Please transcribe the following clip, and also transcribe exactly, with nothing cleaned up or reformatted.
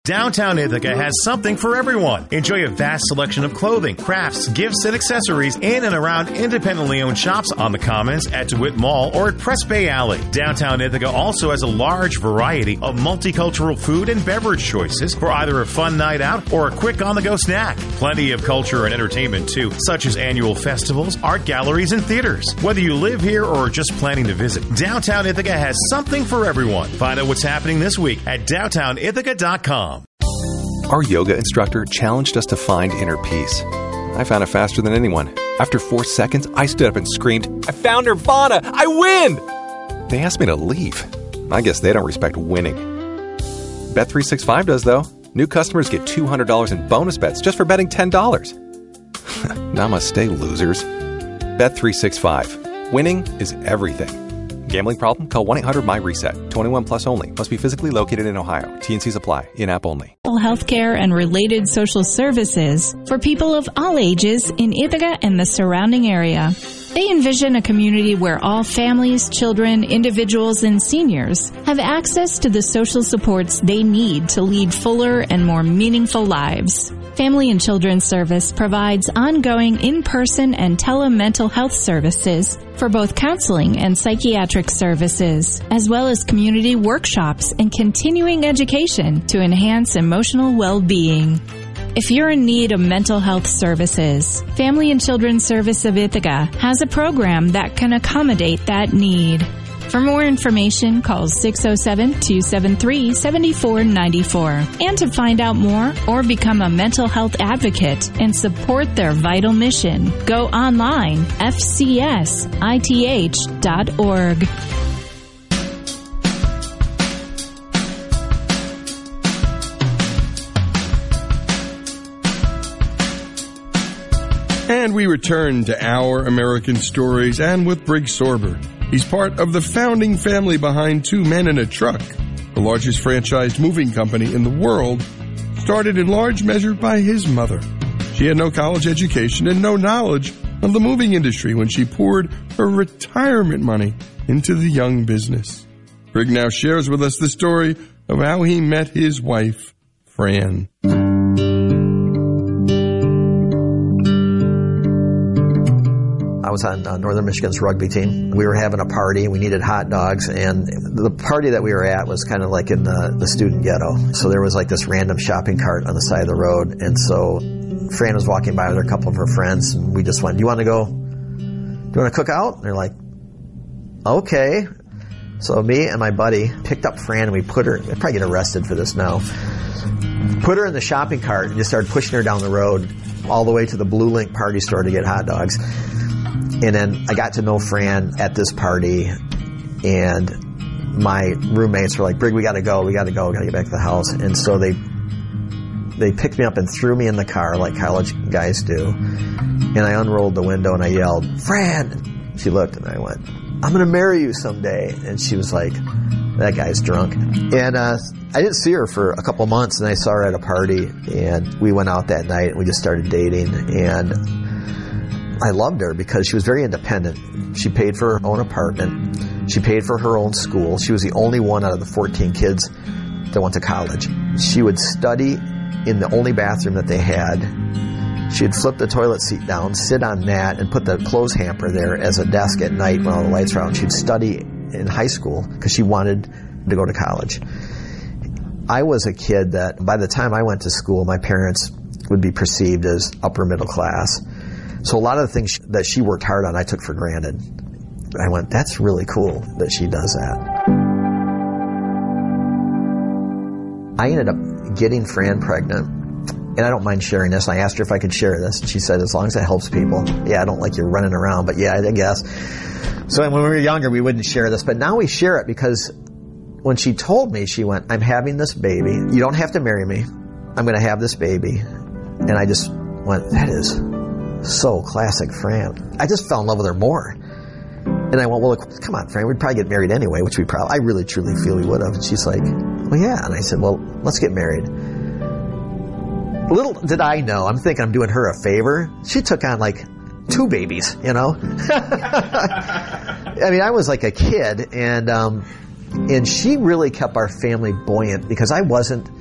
Downtown Ithaca has something for everyone. Enjoy a vast selection of clothing, crafts, gifts, and accessories in and around independently owned shops on the Commons, at DeWitt Mall, or at Press Bay Alley. Downtown Ithaca also has a large variety of multicultural food and beverage choices for either a fun night out or a quick on-the-go snack. Plenty of culture and entertainment, too, such as annual festivals, art galleries, and theaters. Whether you live here or are just planning to visit, Downtown Ithaca has something for everyone. Find out what's happening this week at downtown ithaca dot com. Our yoga instructor challenged us to find inner peace. I found it faster than anyone. After four seconds, I stood up and screamed, "I found Nirvana! I win!" They asked me to leave. I guess they don't respect winning. Bet three sixty-five does, though. New customers get two hundred dollars in bonus bets just for betting ten dollars. Namaste, losers. Bet three sixty-five. Winning is everything. Gambling problem? Call one eight hundred my reset. twenty-one plus only. Must be physically located in Ohio. T N Cs apply. In-app only. Healthcare and related social services for people of all ages in Ithaca and the surrounding area. They envision a community where all families, children, individuals, and seniors have access to the social supports they need to lead fuller and more meaningful lives. Family and Children's Service provides ongoing in-person and tele-mental health services for both counseling and psychiatric services, as well as community workshops and continuing education to enhance emotional well-being. If you're in need of mental health services, Family and Children's Service of Ithaca has a program that can accommodate that need. For more information, call six oh seven, two seven three, seven four nine four. And to find out more or become a mental health advocate and support their vital mission, go online, f c s i t h dot org. And we return to Our American Stories, and with Briggs Sorber. He's part of the founding family behind Two Men in a Truck, the largest franchised moving company in the world, started in large measure by his mother. She had no college education and no knowledge of the moving industry when she poured her retirement money into the young business. Briggs now shares with us the story of how he met his wife, Fran. I was on uh, Northern Michigan's rugby team. We were having a party and we needed hot dogs, and the party that we were at was kind of like in the, the student ghetto. So there was like this random shopping cart on the side of the road, and so Fran was walking by with a couple of her friends, and we just went, "Do you want to go, do you want to cook out?" And they're like, "Okay." So me and my buddy picked up Fran and we put her, I'd probably get arrested for this now, put her in the shopping cart and just started pushing her down the road all the way to the Blue Link party store to get hot dogs. And then I got to know Fran at this party, and my roommates were like, "Brig, we got to go, we got to go, we got to get back to the house." And so they they picked me up and threw me in the car like college guys do. And I unrolled the window and I yelled, "Fran!" She looked and I went, "I'm going to marry you someday." And she was like, "That guy's drunk." And uh, I didn't see her for a couple months, and I saw her at a party, and we went out that night and we just started dating. And I loved her because she was very independent. She paid for her own apartment. She paid for her own school. She was the only one out of the fourteen kids that went to college. She would study in the only bathroom that they had. She'd flip the toilet seat down, sit on that, and put the clothes hamper there as a desk at night when all the lights were out. She'd study in high school because she wanted to go to college. I was a kid that by the time I went to school, my parents would be perceived as upper middle class. So a lot of the things that she worked hard on, I took for granted. I went, that's really cool that she does that. I ended up getting Fran pregnant, and I don't mind sharing this. I asked her if I could share this, and she said, as long as it helps people. Yeah, I don't like you running around, but yeah, I guess. So when we were younger, we wouldn't share this, but now we share it because when she told me, she went, "I'm having this baby. You don't have to marry me. I'm going to have this baby." And I just went, that is so classic Fran. I just fell in love with her more. And I went, "Well, look, come on, Fran, we'd probably get married anyway," which we probably, I really truly feel we would have. And she's like, "Well, yeah." And I said, "Well, let's get married." Little did I know, I'm thinking I'm doing her a favor. She took on like two babies, you know? I mean, I was like a kid, and um, and she really kept our family buoyant because I wasn't